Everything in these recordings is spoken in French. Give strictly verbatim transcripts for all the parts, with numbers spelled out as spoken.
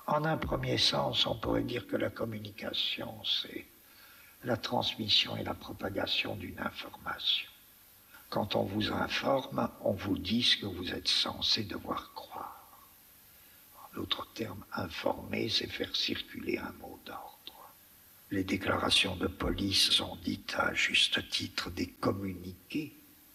En un premier sens, on pourrait dire que la communication, c'est la transmission et la propagation d'une information. Quand on vous informe, on vous dit ce que vous êtes censé devoir croire. En d'autres termes, informer, c'est faire circuler un mot d'ordre. Les déclarations de police sont dites à juste titre des communiqués.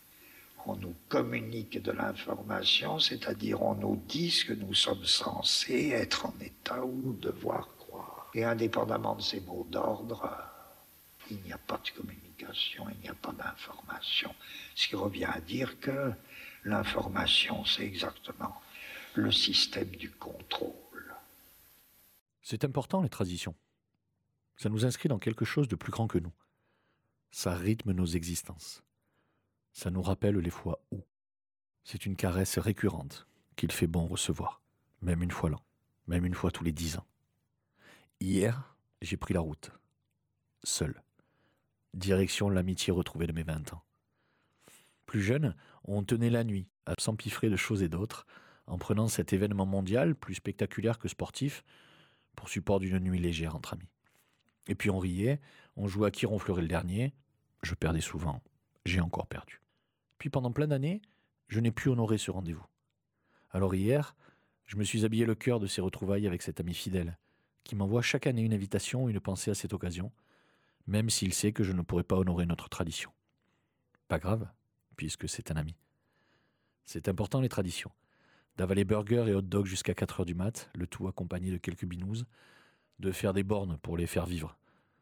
On nous communique de l'information, c'est-à-dire on nous dit ce que nous sommes censés être en état ou devoir croire. Et indépendamment de ces mots d'ordre, il n'y a pas de communication, il n'y a pas d'information. Ce qui revient à dire que l'information, c'est exactement le système du contrôle. C'est important, les traditions. Ça nous inscrit dans quelque chose de plus grand que nous. Ça rythme nos existences. Ça nous rappelle les fois où. C'est une caresse récurrente qu'il fait bon recevoir, même une fois l'an, même une fois tous les dix ans. Hier, j'ai pris la route, seul. Direction l'amitié retrouvée de mes vingt ans. Plus jeune, on tenait la nuit, à s'empiffrer de choses et d'autres, en prenant cet événement mondial, plus spectaculaire que sportif, pour support d'une nuit légère entre amis. Et puis on riait, on jouait à qui ronflerait le dernier, je perdais souvent, j'ai encore perdu. Puis pendant plein d'années, je n'ai plus honoré ce rendez-vous. Alors hier, je me suis habillé le cœur de ces retrouvailles avec cet ami fidèle, qui m'envoie chaque année une invitation ou une pensée à cette occasion, même s'il sait que je ne pourrai pas honorer notre tradition. Pas grave, puisque c'est un ami. C'est important les traditions. D'avaler burgers et hot dogs jusqu'à quatre heures du mat, le tout accompagné de quelques binouses, de faire des bornes pour les faire vivre.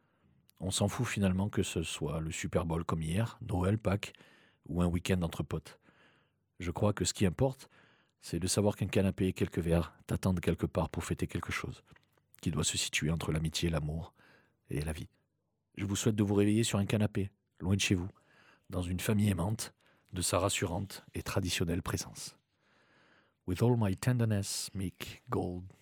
On s'en fout finalement que ce soit le Super Bowl comme hier, Noël, Pâques, ou un week-end entre potes. Je crois que ce qui importe, c'est de savoir qu'un canapé et quelques verres t'attendent quelque part pour fêter quelque chose, qui doit se situer entre l'amitié, l'amour et la vie. Je vous souhaite de vous réveiller sur un canapé, loin de chez vous, dans une famille aimante, de sa rassurante et traditionnelle présence. With all my tenderness, Mick Gold.